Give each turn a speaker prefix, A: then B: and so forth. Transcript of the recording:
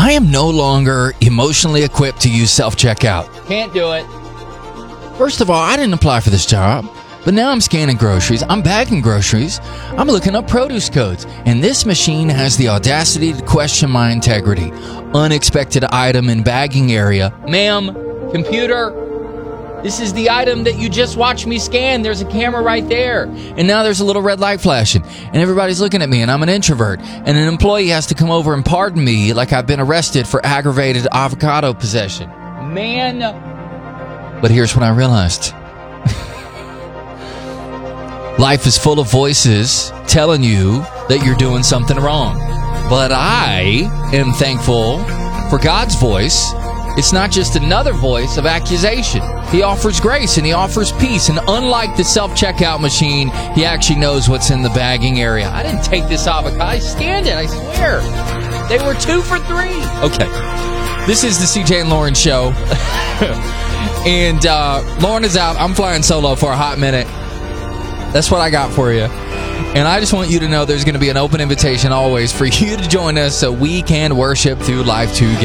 A: I am no longer emotionally equipped to use self-checkout. Can't do it. First of all, I didn't apply for this job, but now I'm scanning groceries, I'm bagging groceries, I'm looking up produce codes, and this machine has the audacity to question my integrity. Unexpected item in bagging area. Ma'am, computer, this is the item that you just watched me scan. There's a camera right there. And now there's a little red light flashing. And everybody's looking at me, and I'm an introvert. And an employee has to come over and pardon me like I've been arrested for aggravated avocado possession. Man. But here's what I realized. Life is full of voices telling you that you're doing something wrong. But I am thankful for God's voice. It's not just another voice of accusation. He offers grace and he offers peace. And unlike the self-checkout machine, he actually knows what's in the bagging area. I didn't take this avocado. I scanned it, I swear. They were 2 for $3. Okay. This is the CJ and Lauren Show. And Lauren is out. I'm flying solo for a hot minute. That's what I got for you. And I just want you to know there's going to be an open invitation always for you to join us so we can worship through life together.